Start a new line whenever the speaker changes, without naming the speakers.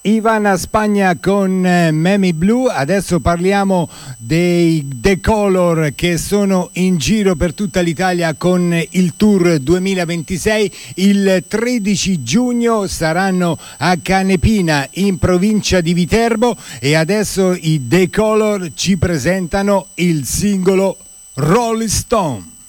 Ivana Spagna con Memi Blue. Adesso parliamo dei The Color che sono in giro per tutta l'Italia con il Tour 2026. Il 13 giugno saranno a Canepina in provincia di Viterbo e adesso i The Color ci presentano il singolo Rolling Stone.